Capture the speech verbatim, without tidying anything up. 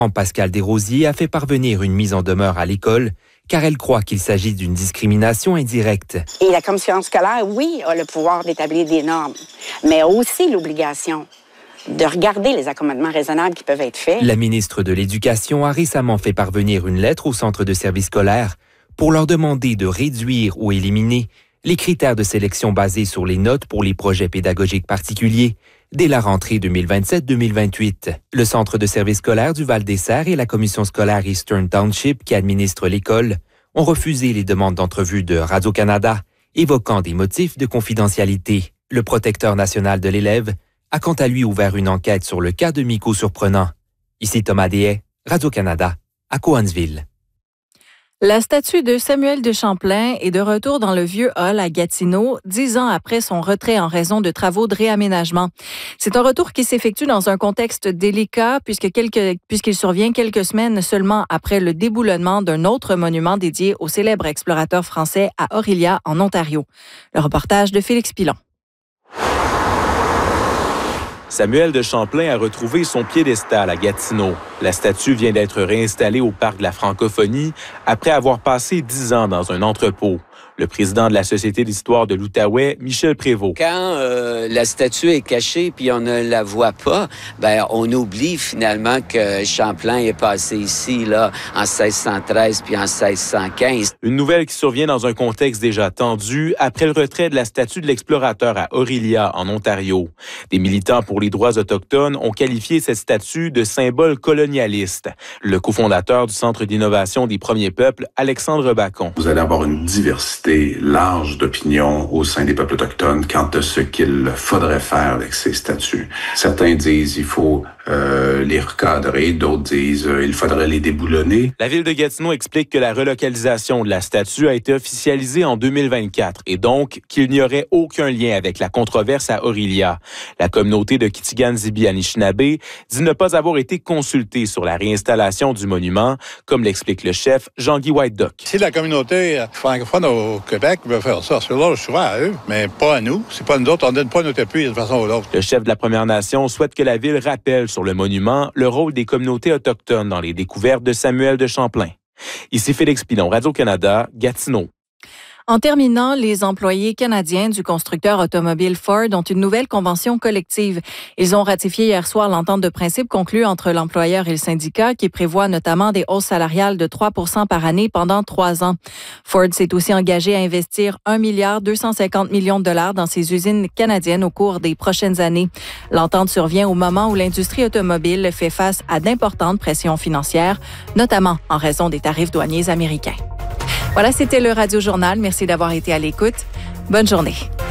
Pascal Desrosiers a fait parvenir une mise en demeure à l'école car elle croit qu'il s'agit d'une discrimination indirecte. Et la commission scolaire, oui, a le pouvoir d'établir des normes, mais a aussi l'obligation de regarder les accommodements raisonnables qui peuvent être faits. La ministre de l'Éducation a récemment fait parvenir une lettre au centre de services scolaires pour leur demander de réduire ou éliminer les critères de sélection basés sur les notes pour les projets pédagogiques particuliers dès la rentrée deux mille vingt-sept deux mille vingt-huit. Le centre de services scolaires du Val-des-Serres et la commission scolaire Eastern Township qui administre l'école ont refusé les demandes d'entrevue de Radio-Canada, évoquant des motifs de confidentialité. Le protecteur national de l'élève a quant à lui ouvert une enquête sur le cas de Miko Surprenant. Ici Thomas Deshaies, Radio-Canada, à Cowansville. La statue de Samuel de Champlain est de retour dans le vieux hall à Gatineau, dix ans après son retrait en raison de travaux de réaménagement. C'est un retour qui s'effectue dans un contexte délicat puisque quelques, puisqu'il survient quelques semaines seulement après le déboulonnement d'un autre monument dédié au célèbre explorateur français à Orillia, en Ontario. Le reportage de Félix Pilon. Samuel de Champlain a retrouvé son piédestal à Gatineau. La statue vient d'être réinstallée au Parc de la Francophonie après avoir passé dix ans dans un entrepôt. Le président de la Société d'histoire de l'Outaouais, Michel Prévost. Quand euh, la statue est cachée puis on ne la voit pas, ben on oublie finalement que Champlain est passé ici là en seize cent treize puis en seize cent quinze. Une nouvelle qui survient dans un contexte déjà tendu après le retrait de la statue de l'explorateur à Orillia, en Ontario. Des militants pour les droits autochtones ont qualifié cette statue de symbole colonialiste. Le cofondateur du Centre d'innovation des premiers peuples, Alexandre Bacon. Vous allez avoir une diversité large d'opinions au sein des peuples autochtones quant à ce qu'il faudrait faire avec ces statues. Certains disent il faut euh, les recadrer, d'autres disent euh, il faudrait les déboulonner. La ville de Gatineau explique que la relocalisation de la statue a été officialisée en deux mille vingt-quatre et donc qu'il n'y aurait aucun lien avec la controverse à Orillia. La communauté de Kitigan-Zibi-Anishinaabe dit ne pas avoir été consultée sur la réinstallation du monument, comme l'explique le chef Jean-Guy White-Dock. Si la communauté francophone au Québec veut faire ça, c'est là le choix à eux, mais pas à nous. C'est pas nous autres, on ne donne pas notre appui d'une façon ou l'autre. Le chef de la Première Nation souhaite que la ville rappelle sur le monument le rôle des communautés autochtones dans les découvertes de Samuel de Champlain. Ici Félix Pilon, Radio-Canada, Gatineau. En terminant, les employés canadiens du constructeur automobile Ford ont une nouvelle convention collective. Ils ont ratifié hier soir l'entente de principe conclue entre l'employeur et le syndicat qui prévoit notamment des hausses salariales de trois pour cent par année pendant trois ans. Ford s'est aussi engagé à investir un milliard deux cent cinquante millions de dollars dans ses usines canadiennes au cours des prochaines années. L'entente survient au moment où l'industrie automobile fait face à d'importantes pressions financières, notamment en raison des tarifs douaniers américains. Voilà, c'était le Radio Journal. Merci d'avoir été à l'écoute. Bonne journée.